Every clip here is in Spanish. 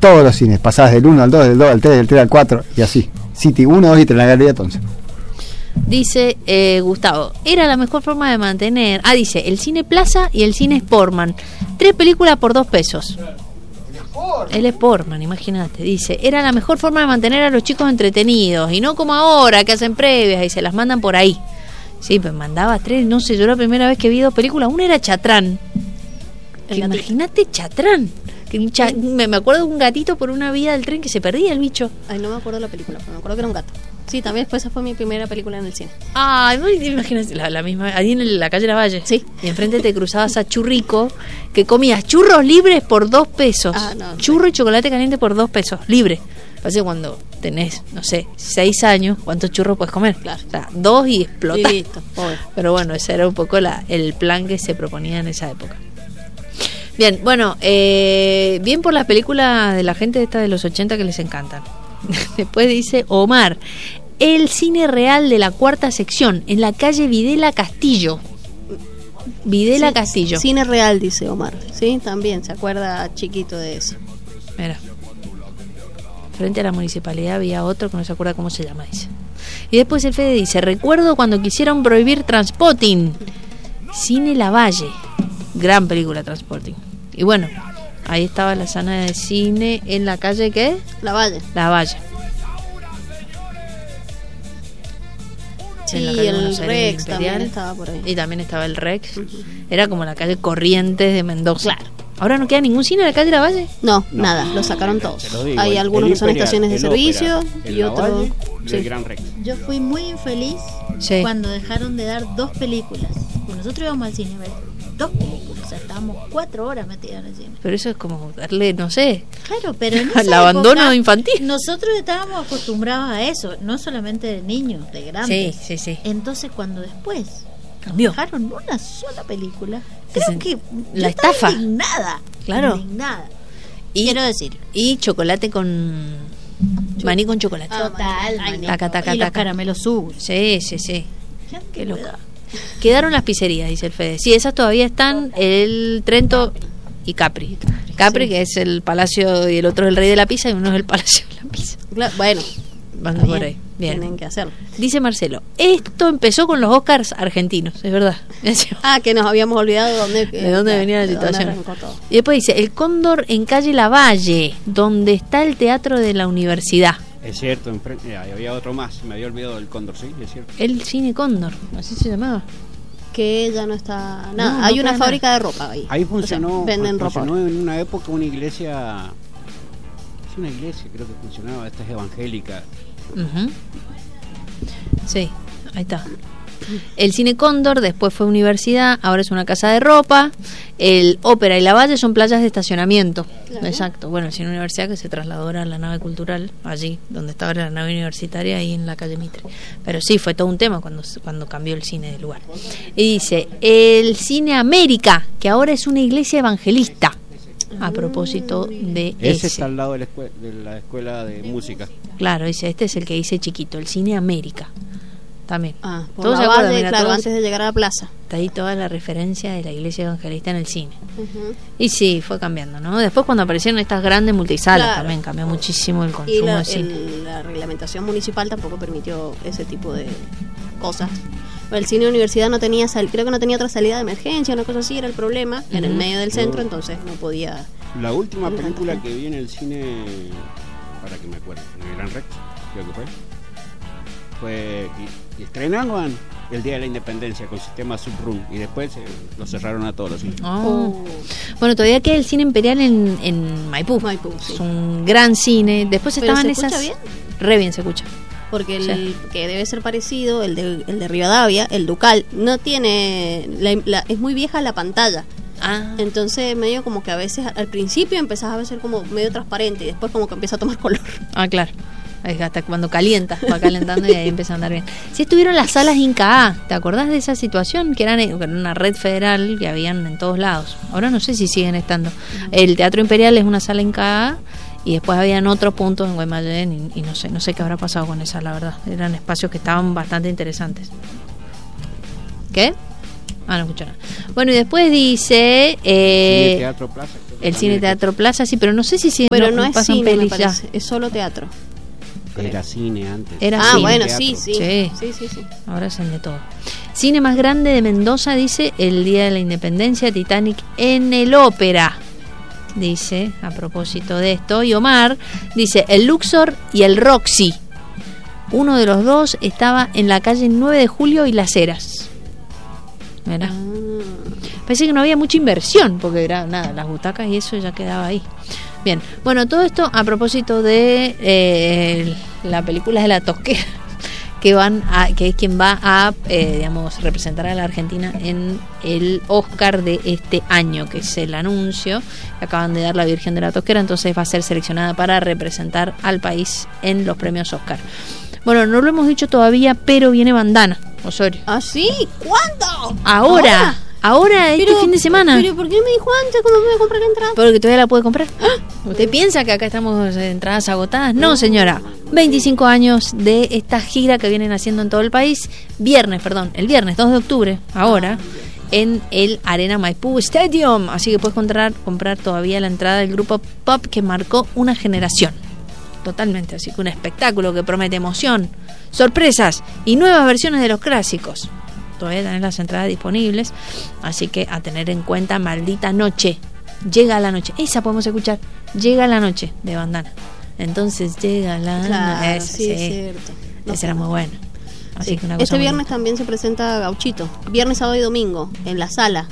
todos los cines, pasabas del 1 al 2, del 2 al 3, del 3 al 4 y así. City 1, 2 y 3 en la Galería Thompson. Dice Gustavo, era la mejor forma de mantener. Dice, el cine Plaza y el cine Sportman. 3 películas por $2. El Sportman, imagínate. Dice, era la mejor forma de mantener a los chicos entretenidos. Y no como ahora, que hacen previas y se las mandan por ahí. Sí, pues mandaba 3, no sé, yo la primera vez que vi 2 películas, una era Chatrán. Imagínate Chatrán. Me acuerdo de un gatito por una vía del tren que se perdía el bicho. Ay, no me acuerdo de la película, pero me acuerdo que era un gato. Sí, también esa fue mi primera película en el cine. Ay, no te imaginas la misma, ahí en la calle Lavalle. Sí. Y enfrente te cruzabas a Churrico, que comías churros libres por $2. No, churro y chocolate caliente por $2, libre. Pasa cuando tenés, no sé, 6 años, ¿cuántos churros puedes comer? Claro. O sea, 2 y explotás. Y listo, pero bueno, ese era un poco el plan que se proponía en esa época. Bien, bueno, bien por las películas de la gente esta de los 80 que les encantan. Después dice Omar, el cine real de la 4ª sección, en la calle Videla Castillo. Videla Castillo. Cine real, dice Omar. Sí, también se acuerda chiquito de eso. Mira. Frente a la municipalidad había otro que no se acuerda cómo se llama, dice. Y después el Fede dice, recuerdo cuando quisieron prohibir Transpotting. Cine Lavalle. Gran película Transpotting. Y bueno, ahí estaba la sala de cine en la calle, ¿qué? Lavalle. Sí, en la y calle el Rex también estaba por ahí. Y también estaba el Rex. Era como la calle Corrientes de Mendoza. Claro. ¿Ahora no queda ningún cine en la calle Lavalle? No, nada, lo sacaron todos. Hay algunos que son estaciones de servicio y otros... Sí. El Gran Rex. Yo fui muy infeliz cuando dejaron de dar 2 películas. Nosotros íbamos al cine a ver 2 películas, o sea, estábamos 4 horas metidas en el cine. Pero eso es como darle, no sé, claro, pero en esa el abandono época, infantil. Nosotros estábamos acostumbrados a eso, no solamente de niños, de grandes. Sí. Entonces cuando después cambió, dejaron una sola película, creo que la estafa. Indignada, claro. Indignada. Y, quiero decir, y chocolate con maní con chocolate. Total, taca, y los caramelos Subur. Sí. Qué loco. Quedaron las pizzerías, dice el Fede. Sí, esas todavía están, el Trento y Capri. Capri, que es el palacio, y el otro es el rey de la pizza, y uno es el palacio de la pizza. Bueno, van por ahí. Bien. Tienen que hacerlo. Dice Marcelo, esto empezó con los Oscars argentinos, es verdad. Que nos habíamos olvidado de dónde venía la situación. Y después dice, el Cóndor en calle Lavalle, donde está el teatro de la universidad. Es cierto, había otro más, me había olvidado del Cóndor, sí, es cierto. El cine Cóndor, así se llamaba. Que ya no está nada. No, hay una fábrica de ropa ahí. Ahí funcionó, venden ropa. Funcionó en una época una iglesia, creo que funcionaba, esta es evangélica. Sí, ahí está. El cine Cóndor después fue universidad, ahora es una casa de ropa. El Ópera y Lavalle son playas de estacionamiento. Claro. Exacto. Bueno, el cine universidad que se trasladó a la nave cultural, allí donde estaba la nave universitaria, ahí en la calle Mitre. Pero sí, fue todo un tema cuando cambió el cine de lugar. Y dice, el cine América, que ahora es una iglesia evangelista. A propósito de ese está al lado de la escuela de música. Claro, dice, este es el que dice chiquito, el cine América. También. Por todos Lavalle, claro, todos, antes de llegar a la plaza. Está ahí toda la referencia de la iglesia evangelista en el cine. Y sí, fue cambiando, ¿no? Después cuando aparecieron estas grandes multisalas, también cambió muchísimo el consumo de cine. La reglamentación municipal tampoco permitió ese tipo de cosas. El cine de universidad no tenía, creo que no tenía otra salida de emergencia, una cosa así, era el problema, en el medio del centro, entonces no podía... La última película que vi en el cine, para que me acuerde, en el Gran Rex, creo que fue y estrenaron el Día de la Independencia con sistema Subrun y después lo cerraron a todos los cines. Bueno, todavía queda el cine Imperial en Maipú. Sí. Es un gran cine. Después estaban esas... bien? Re bien se escucha. Porque el que debe ser parecido, el de Rivadavia, el Ducal, no tiene... es muy vieja la pantalla. Entonces medio como que a veces al principio empezás a ser como medio transparente y después como que empieza a tomar color. Claro. Hasta cuando calienta, va calentando y ahí empieza a andar bien. Sí estuvieron las salas Inca A, ¿te acordás de esa situación? Que eran una red federal que habían en todos lados. Ahora no sé si siguen estando. El Teatro Imperial es una sala Inca A y después habían otros puntos en Guaymallén y no sé qué habrá pasado con esa, la verdad. Eran espacios que estaban bastante interesantes. ¿Qué? Ah, no escucho nada. Bueno, y después dice... Cine Teatro Plaza. El Cine Teatro Plaza, sí, pero no sé si... Pero no es pasan cine, me pelis ya. parece. Es solo teatro. Era cine antes. Era Ah, cine. bueno, Teatro. sí. Ahora son de todo. Cine más grande de Mendoza, dice, el Día de la Independencia, Titanic en el Ópera. Dice, a propósito de esto. Y Omar dice, el Luxor y el Roxy. Uno de los dos estaba en la calle 9 de Julio y Las Heras. Mira. Parece que no había mucha inversión, porque era nada, las butacas y eso ya quedaba ahí. Bien, bueno, todo esto a propósito de la película de La Tosquera, que es quien va a, digamos, representar a la Argentina en el Oscar de este año, que es el anuncio que acaban de dar la Virgen de la Tosquera, entonces va a ser seleccionada para representar al país en los premios Oscar. Bueno, no lo hemos dicho todavía, pero viene Bandana, Osorio. ¿Ah, sí? ¿Cuándo? Ahora este fin de semana. ¿Pero por qué me dijo antes? ¿Cómo me voy a comprar la entrada? Porque todavía la puede comprar. ¿Usted piensa que acá estamos entradas agotadas? No, señora. 25 años de esta gira que vienen haciendo en todo el país. El viernes 2 de octubre, ahora, en el Arena Maipú Stadium. Así que puedes comprar todavía la entrada del grupo pop que marcó una generación. Totalmente, así que un espectáculo que promete emoción, sorpresas y nuevas versiones de los clásicos. Todavía tenés las entradas disponibles, así que a tener en cuenta. Maldita Noche, llega la noche, esa podemos escuchar, llega la noche de Bandana. Entonces llega la noche, sí, es cierto. Ese era muy bueno. Así que una cosa este viernes bonita. También se presenta Gauchito, viernes, sábado y domingo, en la sala,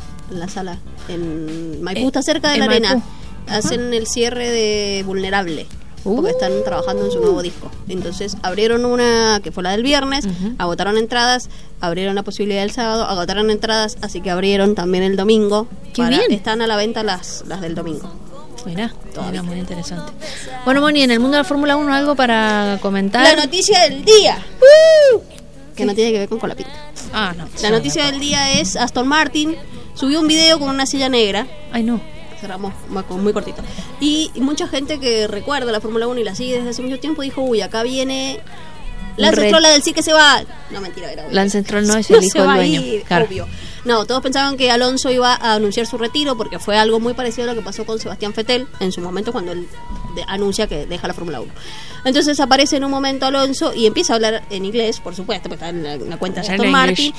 en Maipú, está cerca de la arena. Maipú. Hacen el cierre de Vulnerable, porque están trabajando en su nuevo disco. Entonces abrieron una que fue la del viernes, agotaron entradas, abrieron la posibilidad del sábado, agotaron entradas, así que abrieron también el domingo. ¡Qué bien! Están a la venta las del domingo. Mirá, muy interesante. Bueno, Moni, en el mundo de la Fórmula 1, ¿algo para comentar? La noticia del día, que no tiene que ver con Colapinto. No. La noticia del día es Aston Martin subió un video con una silla negra. Ay, no. Cerramos muy cortito. Y mucha gente que recuerda la Fórmula 1 y la sigue desde hace mucho tiempo dijo, uy, acá viene Lance Stroll a decir que se va. No, mentira, era Lance Stroll no es el hijo del dueño. Claro. Obvio. No, todos pensaban que Alonso iba a anunciar su retiro, porque fue algo muy parecido a lo que pasó con Sebastián Vettel en su momento cuando él anuncia que deja la Fórmula 1. Entonces aparece en un momento Alonso y empieza a hablar en inglés, por supuesto, porque está en la cuenta de Aston Martin.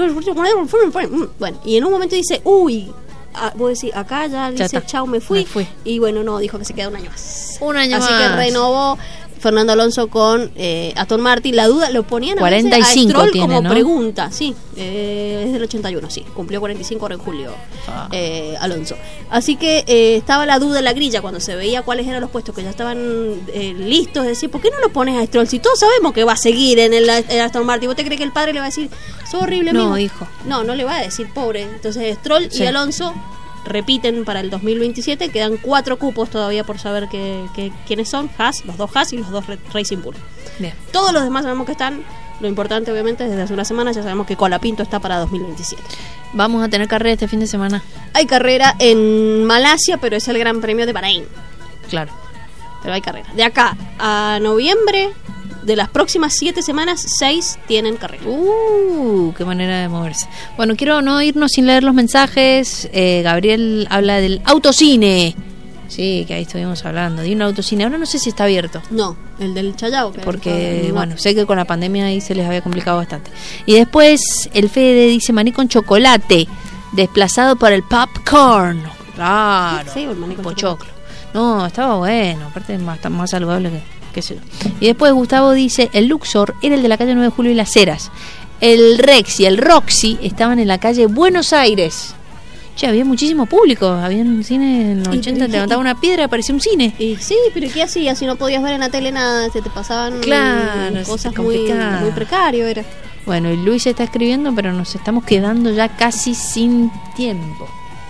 Bueno, y en un momento dice, uy, vos decís, acá ya dice, chao, me fui. Y bueno, no, dijo que se queda un año más. Así que renovó Fernando Alonso con Aston Martin. La duda lo ponían a 45 veces a Stroll tiene, como ¿no? pregunta. Sí, es del 81, sí. Cumplió 45 ahora en julio Alonso. Así que estaba la duda en la grilla cuando se veía cuáles eran los puestos que ya estaban listos. Decir, ¿por qué no lo pones a Stroll? Si todos sabemos que va a seguir en el Aston Martin. ¿Vos te crees que el padre le va a decir, sos horrible, amigo? No, hijo. No le va a decir, pobre. Entonces Stroll y Alonso repiten para el 2027. Quedan 4 cupos todavía por saber quiénes son. Los dos Haas y los dos Racing Bull. Bien. Todos los demás sabemos que están. Lo importante, obviamente, desde hace una semana ya sabemos que Colapinto está para 2027. Vamos a tener carrera este fin de semana. Hay carrera en Malasia, pero es el Gran Premio de Bahrein. Claro. Pero hay carrera. De acá a noviembre, de las próximas 7 semanas, 6 tienen carrera. Qué manera de moverse. Bueno, quiero no irnos sin leer los mensajes. Gabriel habla del autocine. Sí, que ahí estuvimos hablando de un autocine. Ahora no sé si está abierto. No, el del Chayao. Porque, bueno, sé que con la pandemia ahí se les había complicado bastante. Y después el Fede dice maní con chocolate, desplazado por el popcorn. Claro, sí, el maní con pochoclo. No, estaba bueno, aparte es más saludable que sé yo. Y después Gustavo dice, el Luxor era el de la calle 9 de Julio y Las Heras. El Rex y el Roxy estaban en la calle Buenos Aires. Che, había muchísimo público. Había un cine en los 80, te levantaba una piedra y aparecía un cine. Y sí, pero ¿qué hacías? Si no podías ver en la tele nada, te pasaban cosas muy precario era. Bueno, y Luis está escribiendo, pero nos estamos quedando ya casi sin tiempo.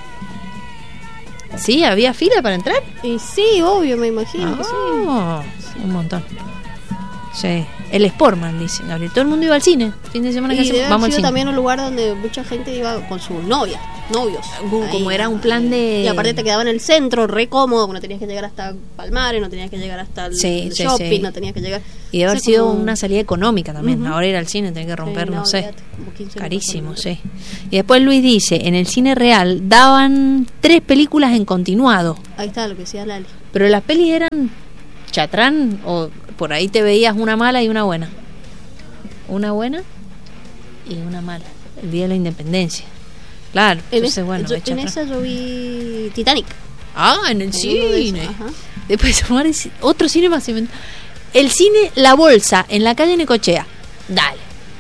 ¿Sí? ¿Había fila para entrar? Y sí, obvio, me imagino que sí. Un montón. Sí. El Sportman, dice Gabriel. Todo el mundo iba al cine. Fin de semana que hacemos, vamos al cine. También un lugar donde mucha gente iba con sus novios. Como era un plan de... Y aparte te quedaba en el centro, re cómodo, no tenías que llegar hasta Palmares, no tenías que llegar hasta el shopping, no tenías que llegar... Y debe haber sido una salida económica también. Ahora ir al cine tenés que romper, no sé. Carísimo, sí. Y después Luis dice, en el cine real daban 3 películas en continuado. Ahí está lo que decía Lali. Pero las pelis eran chatrán, o por ahí te veías una mala y una buena. Una buena y una mala. El Día de la Independencia. Claro, entonces en esa yo vi Titanic. En el cine. Después otro cine más inventado. El cine La Bolsa en la calle Necochea. Dale.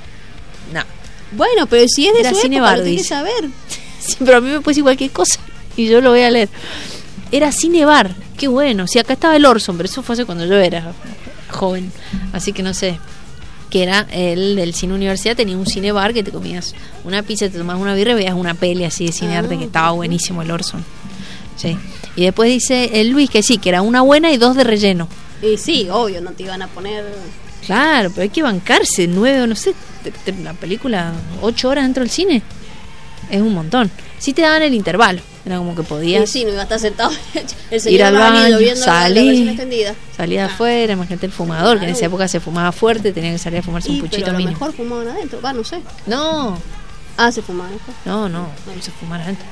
No. Bueno, pero si es de su cine época, bar, lo tienes que saber. Sí, pero a mí me puede decir cualquier cosa y yo lo voy a leer. Era cine bar. Qué bueno. Sí, acá estaba el Orson, pero eso fue hace cuando yo era joven. Así que no sé. Que era el del cine universidad, tenía un cine bar que te comías una pizza, te tomabas una birra y veías una peli así de cine arte que estaba buenísimo el Orson. Sí. Y después dice el Luis que sí, que era una buena y 2 de relleno. Y sí, obvio, no te iban a poner... Claro, pero hay que bancarse 9 o no sé, la película 8 horas dentro del cine. Es un montón. Sí te daban el intervalo, era como que podías... Sí, no iba a estar sentado el señor ir al baño, salí afuera, imagínate el fumador, que en esa época se fumaba fuerte, tenía que salir a fumarse un puchito pero mínimo. Mejor fumaban adentro, no sé. No. Se fumaban adentro. No, se fumaban adentro.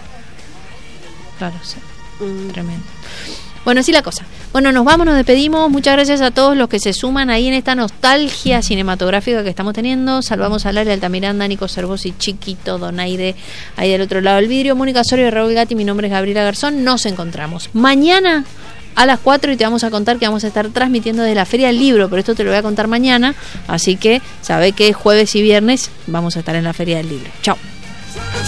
Claro, sí. Tremendo. Bueno, así la cosa. Bueno, nos vamos, nos despedimos. Muchas gracias a todos los que se suman ahí en esta nostalgia cinematográfica que estamos teniendo. Salvamos a Lali Altamiranda, Nico Cervosi, Chiquito, Donaire, ahí del otro lado del vidrio, Mónica Osorio y Raúl Gatti. Mi nombre es Gabriela Garzón. Nos encontramos mañana a las 4 y te vamos a contar que vamos a estar transmitiendo desde la Feria del Libro, pero esto te lo voy a contar mañana. Así que sabe que jueves y viernes vamos a estar en la Feria del Libro. Chao.